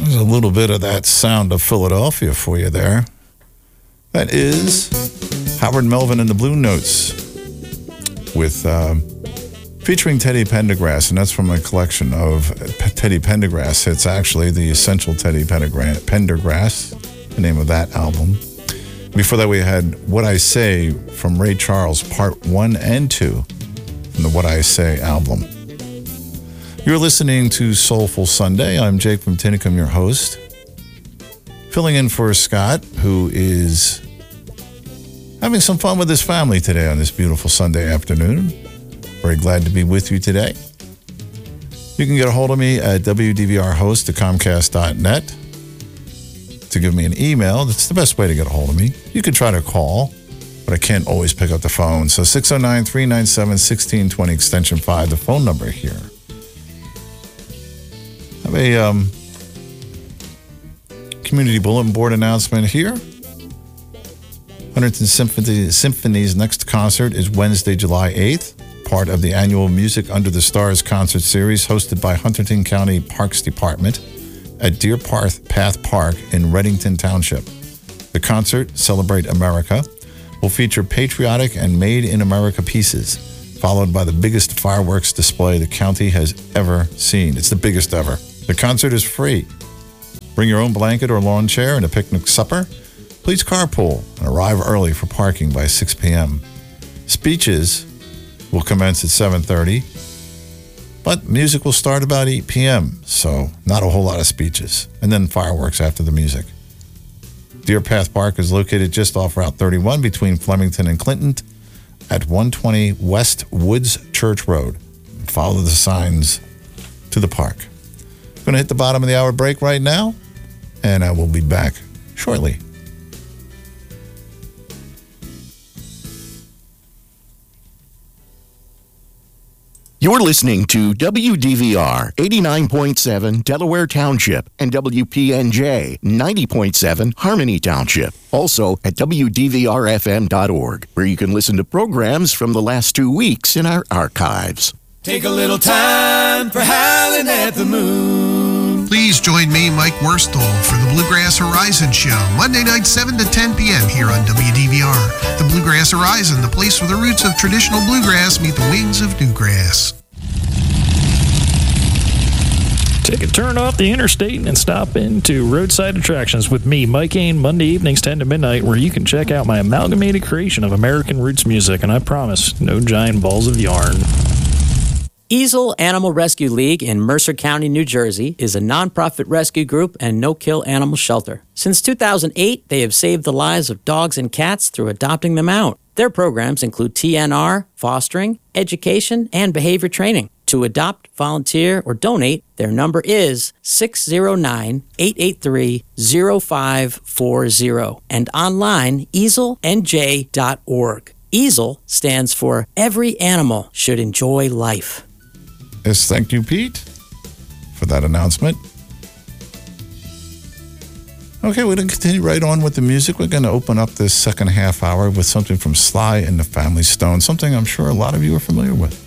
There's a little bit of that sound of Philadelphia for you there. That is Howard Melvin and the Blue Notes with featuring Teddy Pendergrass, and that's from a collection of Teddy Pendergrass. It's actually the Essential Teddy Pendergrass, the name of that album. Before that, we had What I Say from Ray Charles, Part 1 and 2 from the What I Say album. You're listening to Soulful Sunday. I'm Jake from Tinicum, your host. Filling in for Scott, who is having some fun with his family today on this beautiful Sunday afternoon. Very glad to be with you today. You can get a hold of me at wdvrhost@comcast.net. To give me an email, that's the best way to get a hold of me. You can try to call, but I can't always pick up the phone. So 609-397-1620, extension 5, the phone number here. I have a community bulletin board announcement here. Huntington Symphony's next concert is Wednesday, July 8th, part of the annual Music Under the Stars concert series hosted by Huntington County Parks Department at Deer Path Park in Reddington Township. The concert, Celebrate America, will feature patriotic and made in America pieces, followed by the biggest fireworks display the county has ever seen. It's the biggest ever. The concert is free. Bring your own blanket or lawn chair and a picnic supper. Please carpool and arrive early for parking by 6 p.m. Speeches will commence at 7:30, but music will start about 8 p.m., so not a whole lot of speeches, and then fireworks after the music. Deer Path Park is located just off Route 31 between Flemington and Clinton at 120 West Woods Church Road. Follow the signs to the park. I'm going to hit the bottom of the hour break right now, and I will be back shortly. You're listening to WDVR 89.7 Delaware Township and WPNJ 90.7 Harmony Township. Also at WDVRFM.org, where you can listen to programs from the last 2 weeks in our archives. Take a little time for Howlin' at the Moon. Please join me, Mike Worstall, for the Bluegrass Horizon Show, Monday night 7 to 10 p.m. here on WDVR. The Bluegrass Horizon, the place where the roots of traditional bluegrass meet the wings of newgrass. Take a turn off the interstate and stop into Roadside Attractions with me, Mike Ain, Monday evenings 10 to midnight, where you can check out my amalgamated creation of American roots music, and I promise, no giant balls of yarn. Easel Animal Rescue League in Mercer County, New Jersey is a nonprofit rescue group and no-kill animal shelter. Since 2008, they have saved the lives of dogs and cats through adopting them out. Their programs include TNR, fostering, education, and behavior training. To adopt, volunteer, or donate, their number is 609-883-0540 and online easelnj.org. Easel stands for Every Animal Should Enjoy Life. Yes, thank you, Pete, for that announcement. Okay, we're going to continue right on with the music. We're going to open up this second half hour with something from Sly and the Family Stone, something I'm sure a lot of you are familiar with.